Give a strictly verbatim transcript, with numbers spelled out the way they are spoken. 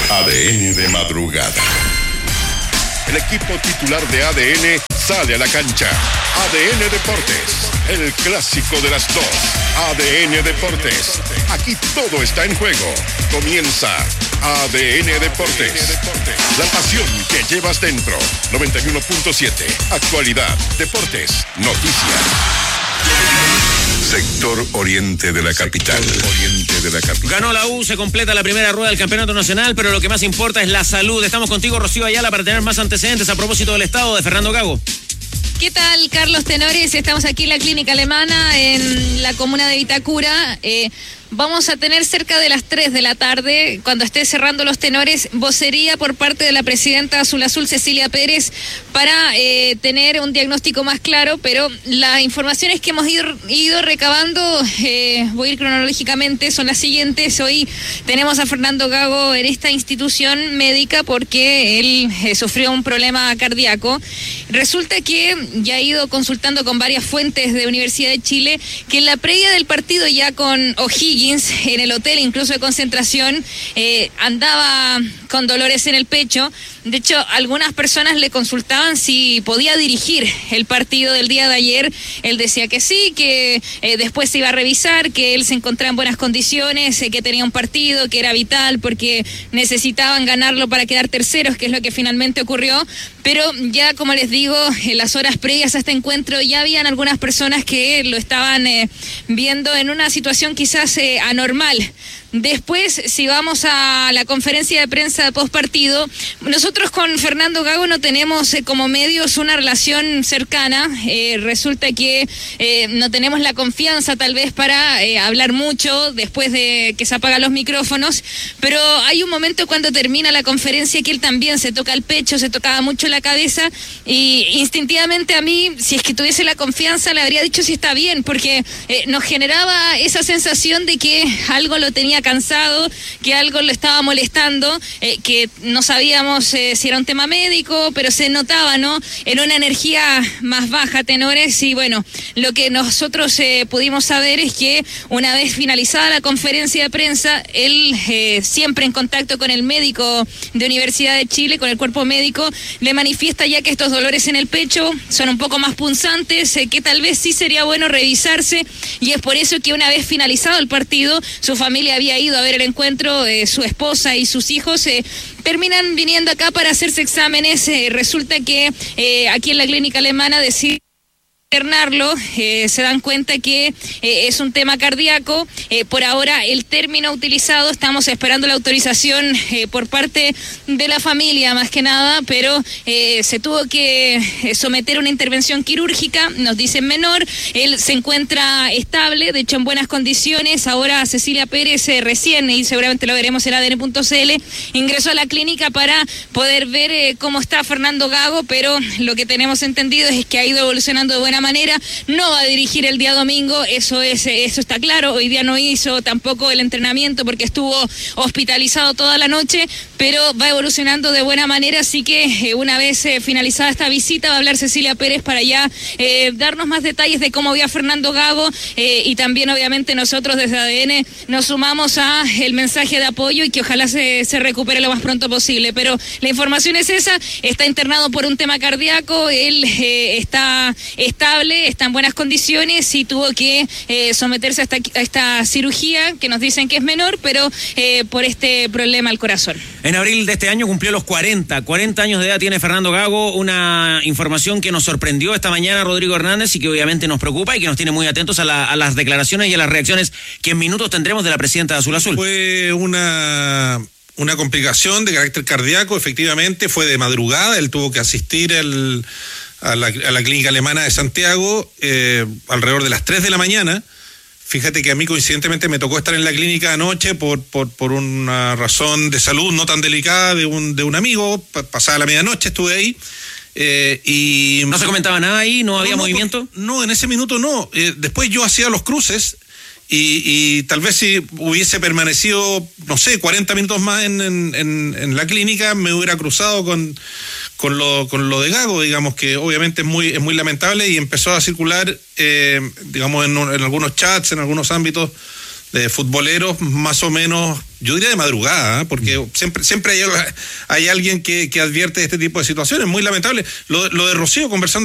A D N de madrugada. El equipo titular de A D N sale a la cancha. A D N Deportes, el clásico de las dos. A D N Deportes, aquí todo está en juego. Comienza A D N Deportes, la pasión que llevas dentro. noventa y uno punto siete, actualidad, deportes, noticias. Sector oriente de la capital. Oriente de la capital. Ganó la U, se completa la primera rueda del campeonato nacional, pero lo que más importa es la salud. Estamos contigo, Rocío Ayala, para tener más antecedentes a propósito del estado de Fernando Gago. ¿Qué tal, Carlos Tenores? Estamos aquí en la clínica alemana, en la comuna de Vitacura. Eh, Vamos a tener cerca de las tres de la tarde, cuando esté cerrando los tenores, vocería por parte de la presidenta Azul Azul, Cecilia Pérez, para eh, tener un diagnóstico más claro, pero las informaciones que hemos ido, ido recabando, eh, voy a ir cronológicamente, son las siguientes. Hoy tenemos a Fernando Gago en esta institución médica porque él eh, sufrió un problema cardíaco. Resulta que ya ha ido consultando con varias fuentes de Universidad de Chile que en la previa del partido ya con O'Higgins, en el hotel incluso de concentración, eh, andaba con dolores en el pecho. De hecho, algunas personas le consultaban si podía dirigir el partido del día de ayer. Él decía que sí, que eh, después se iba a revisar, que él se encontraba en buenas condiciones, eh, que tenía un partido que era vital porque necesitaban ganarlo para quedar terceros, que es lo que finalmente ocurrió. Pero ya, como les digo, en las horas previas a este encuentro ya habían algunas personas que lo estaban eh, viendo en una situación quizás eh, anormal. Después, si vamos a la conferencia de prensa de postpartido, nosotros con Fernando Gago no tenemos eh, como medios una relación cercana. Eh, resulta que eh, no tenemos la confianza tal vez para eh, hablar mucho después de que se apagan los micrófonos, pero hay un momento cuando termina la conferencia que él también se toca el pecho, se tocaba mucho la cabeza, y instintivamente a mí, si es que tuviese la confianza, le habría dicho si está bien, porque eh, nos generaba esa sensación de que algo lo tenía cansado, que algo lo estaba molestando, eh, que no sabíamos eh, si era un tema médico, pero se notaba, ¿no?, en una energía más baja, tenores. Y bueno, lo que nosotros eh, pudimos saber es que una vez finalizada la conferencia de prensa, él eh, siempre en contacto con el médico de Universidad de Chile, con el cuerpo médico, le manifiesta ya que estos dolores en el pecho son un poco más punzantes, eh, que tal vez sí sería bueno revisarse, y es por eso que una vez finalizado el partido, su familia había ido a ver el encuentro, eh, su esposa y sus hijos eh, terminan viniendo acá para hacerse exámenes. Eh, resulta que eh, aquí en la clínica alemana deciden internarlo, eh, se dan cuenta que eh, es un tema cardíaco. Eh, por ahora el término utilizado, estamos esperando la autorización eh, por parte de la familia más que nada, pero eh, se tuvo que eh, someter a una intervención quirúrgica, nos dicen menor. Él se encuentra estable, de hecho en buenas condiciones. Ahora Cecilia Pérez eh, recién, y seguramente lo veremos en A D N punto C L, ingresó a la clínica para poder ver eh, cómo está Fernando Gago, pero lo que tenemos entendido es que ha ido evolucionando de buena manera. No va a dirigir el día domingo, eso es eso está claro. Hoy día no hizo tampoco el entrenamiento porque estuvo hospitalizado toda la noche, pero va evolucionando de buena manera, así que eh, una vez eh, finalizada esta visita va a hablar Cecilia Pérez para ya eh, darnos más detalles de cómo vio a Fernando Gago, eh, y también obviamente nosotros desde A D N nos sumamos a el mensaje de apoyo y que ojalá se, se recupere lo más pronto posible. Pero la información es esa: está internado por un tema cardíaco, él eh, está estable, está en buenas condiciones y tuvo que eh, someterse a esta, a esta cirugía que nos dicen que es menor, pero eh, por este problema al corazón. En abril de este año cumplió los cuarenta, cuarenta años de edad tiene Fernando Gago, una información que nos sorprendió esta mañana Rodrigo Hernández y que obviamente nos preocupa y que nos tiene muy atentos a, la, a las declaraciones y a las reacciones que en minutos tendremos de la presidenta de Azul Azul. Fue una... Una complicación de carácter cardíaco, efectivamente, fue de madrugada, él tuvo que asistir el, a, la, a la clínica alemana de Santiago eh, alrededor de las tres de la mañana. Fíjate que a mí coincidentemente me tocó estar en la clínica anoche por, por, por una razón de salud no tan delicada de un, de un amigo, pasada la medianoche estuve ahí. Eh, y ¿No se comentaba nada ahí? ¿No había no, no, movimiento? No, en ese minuto no. Eh, después yo hacía los cruces. Y, y tal vez si hubiese permanecido, no sé, cuarenta minutos más en, en, en la clínica, me hubiera cruzado con, con, lo, con lo de Gago, digamos, que obviamente es muy, es muy lamentable, y empezó a circular, eh, digamos, en, en algunos chats, en algunos ámbitos de futboleros más o menos, yo diría de madrugada, ¿eh? Porque mm. siempre siempre hay, hay alguien que, que advierte de este tipo de situaciones, muy lamentable. Lo, lo de Rocío, conversando